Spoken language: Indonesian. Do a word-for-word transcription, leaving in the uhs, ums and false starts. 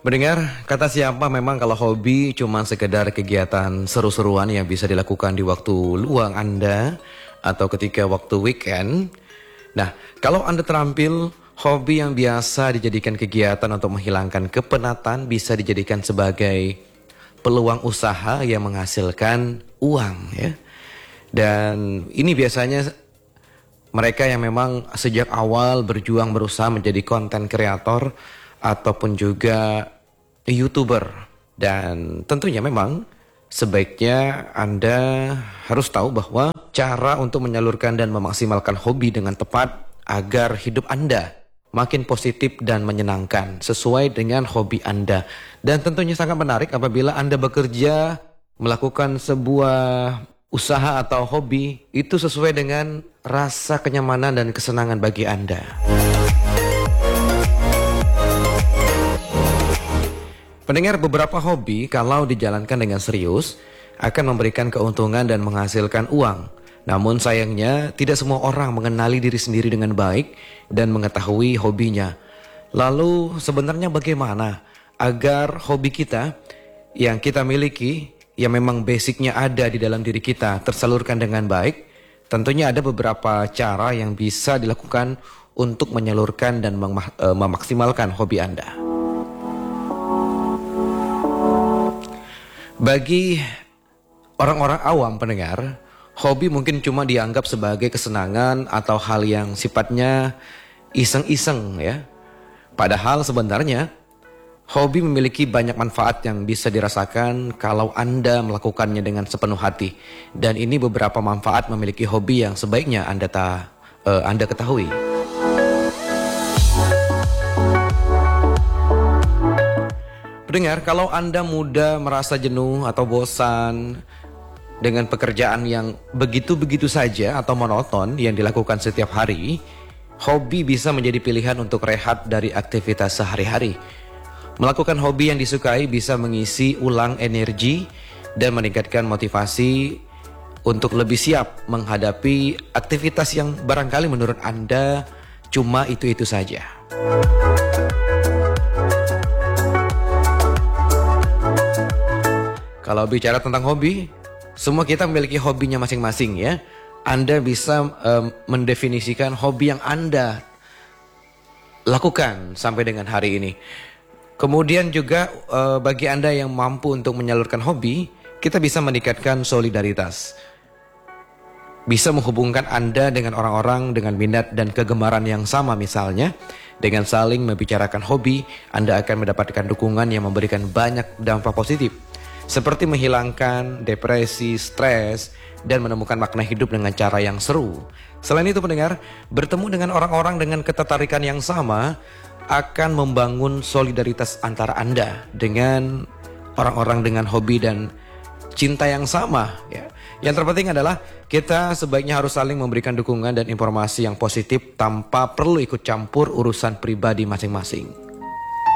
Mendengar kata siapa memang kalau hobi cuma sekedar kegiatan seru-seruan yang bisa dilakukan di waktu luang Anda atau ketika waktu weekend. Nah, kalau Anda terampil, hobi yang biasa dijadikan kegiatan untuk menghilangkan kepenatan bisa dijadikan sebagai peluang usaha yang menghasilkan uang ya. Dan ini biasanya mereka yang memang sejak awal berjuang berusaha menjadi konten kreator ataupun juga YouTuber. Dan tentunya memang sebaiknya Anda harus tahu bahwa cara untuk menyalurkan dan memaksimalkan hobi dengan tepat agar hidup Anda makin positif dan menyenangkan sesuai dengan hobi Anda. Dan tentunya sangat menarik apabila Anda bekerja melakukan sebuah usaha atau hobi itu sesuai dengan rasa kenyamanan dan kesenangan bagi Anda. Pendengar, beberapa hobi kalau dijalankan dengan serius akan memberikan keuntungan dan menghasilkan uang. Namun sayangnya tidak semua orang mengenali diri sendiri dengan baik dan mengetahui hobinya. Lalu sebenarnya bagaimana agar hobi kita yang kita miliki, yang memang basicnya ada di dalam diri kita, tersalurkan dengan baik? Tentunya ada beberapa cara yang bisa dilakukan untuk menyalurkan dan memaksimalkan hobi Anda. Bagi orang-orang awam pendengar, hobi mungkin cuma dianggap sebagai kesenangan atau hal yang sifatnya iseng-iseng ya. Padahal sebenarnya hobi memiliki banyak manfaat yang bisa dirasakan kalau Anda melakukannya dengan sepenuh hati. Dan ini beberapa manfaat memiliki hobi yang sebaiknya Anda, ta, uh, Anda ketahui. Pendengar, kalau Anda mudah merasa jenuh atau bosan dengan pekerjaan yang begitu-begitu saja atau monoton yang dilakukan setiap hari, hobi bisa menjadi pilihan untuk rehat dari aktivitas sehari-hari. Melakukan hobi yang disukai bisa mengisi ulang energi dan meningkatkan motivasi untuk lebih siap menghadapi aktivitas yang barangkali menurut Anda cuma itu-itu saja. Kalau bicara tentang hobi, semua kita memiliki hobinya masing-masing ya. Anda bisa um, mendefinisikan hobi yang Anda lakukan sampai dengan hari ini. Kemudian juga uh, bagi Anda yang mampu untuk menyalurkan hobi, kita bisa meningkatkan solidaritas. Bisa menghubungkan Anda dengan orang-orang dengan minat dan kegemaran yang sama misalnya. Dengan saling membicarakan hobi, Anda akan mendapatkan dukungan yang memberikan banyak dampak positif. Seperti menghilangkan depresi, stres, dan menemukan makna hidup dengan cara yang seru. Selain itu pendengar, bertemu dengan orang-orang dengan ketertarikan yang sama akan membangun solidaritas antara Anda dengan orang-orang dengan hobi dan cinta yang sama ya. Yang terpenting adalah kita sebaiknya harus saling memberikan dukungan dan informasi yang positif tanpa perlu ikut campur urusan pribadi masing-masing.